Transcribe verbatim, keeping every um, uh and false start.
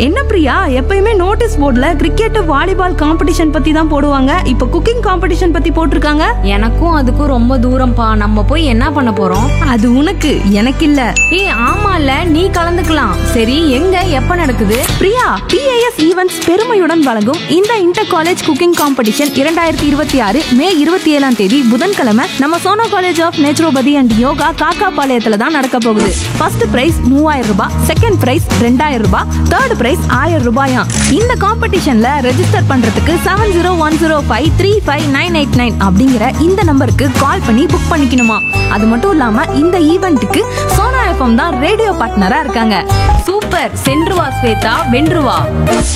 என்ன பிரியா, எப்பயுமே நோட்டீஸ் போர்டுல கிரிக்கெட் வாலிபால் காம்படிஷன் பத்தி தான் போடுவாங்க. இப்ப குக்கிங் காம்படிஷன் பத்தி போட்டிருக்காங்க. எனக்கும் அதுக்கும் ரொம்ப தூரம்ப்பா. நம்ம போய் என்ன பண்ண போறோம்? அது உனக்கு, எனக்கு இல்ல. ஏய் ஆமால, நீ கலந்துக்கலாம். சரி, எங்க எப்ப நடக்குது? பிரியா, பிஏஎஸ் ஈவென்ட்ஸ் பெருமையுடன் வழங்கும் இந்த இன்டர் காலேஜ் குக்கிங் காம்படிஷன் இரண்டாயிரத்தி இருபத்தி ஆறு மே இருபத்தி ஏழாம் தேதி புதன்கிழமை நம்ம Sona college of naturopathy and yoga காக்காபாளையத்துல தான் நடக்க போகுது. ஃபர்ஸ்ட் பிரைஸ் மூவாயிரம் ரூபாய், செகண்ட் பிரைஸ் ரெண்டாயிரம் ரூபாய், தேர்ட் பிரைஸ் ஆயிரம் ரூபாயா. இந்த காம்படிஷன்ல ரெஜிஸ்டர் பண்றதுக்கு seven zero one zero five three five nine eight nine அப்படிங்கிற இந்த நம்பருக்கு கால் பண்ணி புக் பண்ணிக்கணுமா. அது மட்டும் இல்லாம இந்த ஈவெண்ட்டுக்கு சோனா எஃப்எம் தான் ரேடியோ பார்ட்னரா இருக்காங்க. சூப்பர், சென்று வா ஸ்வேதா, வென்று வா.